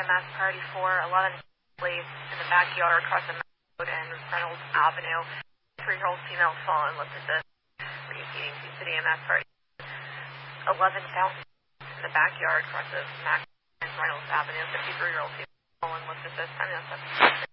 EMS priority 4, 11 police in the backyard across the road and Reynolds Avenue. 3-year-old female fallen with assist. Repeating, City EMS priority 11 Fountain in the backyard across the Mac and Reynolds Avenue. 53-year-old female fallen with assist.